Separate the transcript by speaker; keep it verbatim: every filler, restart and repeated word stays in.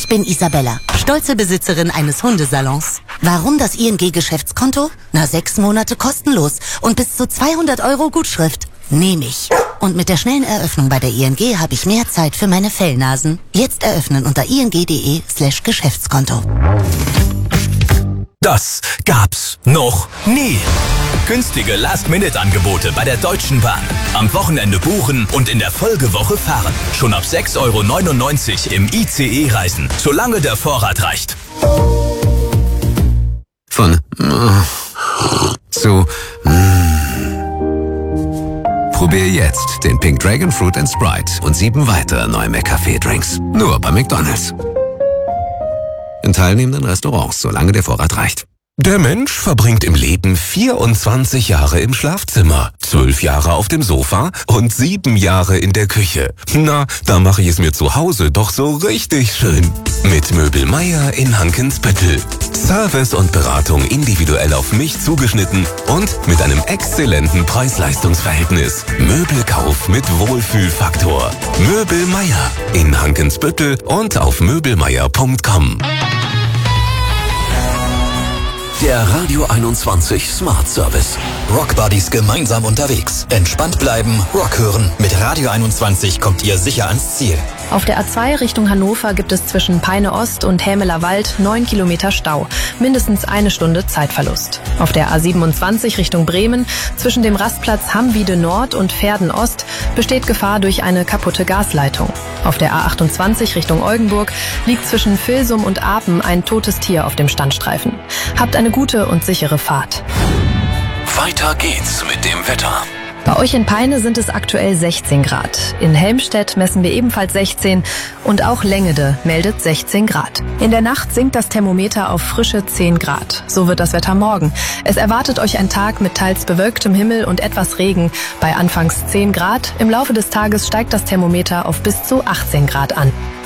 Speaker 1: Ich bin Isabella, stolze Besitzerin eines Hundesalons. Warum das I N G-Geschäftskonto? Na, sechs Monate kostenlos und bis zu zweihundert Euro Gutschrift. Nehme ich. Und mit der schnellen Eröffnung bei der I N G habe ich mehr Zeit für meine Fellnasen. Jetzt eröffnen unter ing.de slash Geschäftskonto.
Speaker 2: Das gab's noch nie. Günstige Last-Minute-Angebote bei der Deutschen Bahn. Am Wochenende buchen und in der Folgewoche fahren. Schon ab sechs Euro neunundneunzig im I C E reisen, solange der Vorrat reicht.
Speaker 3: Von zu Probier jetzt den Pink Dragon Fruit and Sprite und sieben weitere neue McCafé-Drinks. Nur bei McDonald's. In teilnehmenden Restaurants, solange der Vorrat reicht.
Speaker 4: Der Mensch verbringt im Leben vierundzwanzig Jahre im Schlafzimmer, zwölf Jahre auf dem Sofa und sieben Jahre in der Küche. Na, da mache ich es mir zu Hause doch so richtig schön. Mit Möbel Meier in Hankensbüttel. Service und Beratung individuell auf mich zugeschnitten und mit einem exzellenten Preis-Leistungs-Verhältnis. Möbelkauf mit Wohlfühlfaktor. Möbel Meier in Hankensbüttel und auf möbelmeier punkt com.
Speaker 2: Der Radio einundzwanzig Smart Service.
Speaker 5: Rockbuddies gemeinsam unterwegs. Entspannt bleiben, Rock hören. Mit Radio einundzwanzig kommt ihr sicher ans Ziel.
Speaker 6: Auf der A zwei Richtung Hannover gibt es zwischen Peine Ost und Hämeler Wald neun Kilometer Stau. Mindestens eine Stunde Zeitverlust. Auf der A siebenundzwanzig Richtung Bremen zwischen dem Rastplatz Hammwiede Nord und Verden Ost besteht Gefahr durch eine kaputte Gasleitung. Auf der A achtundzwanzig Richtung Oldenburg liegt zwischen Vilsum und Apen ein totes Tier auf dem Standstreifen. Habt eine gute und sichere Fahrt.
Speaker 2: Weiter geht's mit dem Wetter.
Speaker 6: Bei euch in Peine sind es aktuell sechzehn Grad. In Helmstedt messen wir ebenfalls sechzehn und auch Längede meldet sechzehn Grad. In der Nacht sinkt das Thermometer auf frische zehn Grad. So wird das Wetter morgen. Es erwartet euch ein Tag mit teils bewölktem Himmel und etwas Regen bei anfangs zehn Grad. Im Laufe des Tages steigt das Thermometer auf bis zu achtzehn Grad an.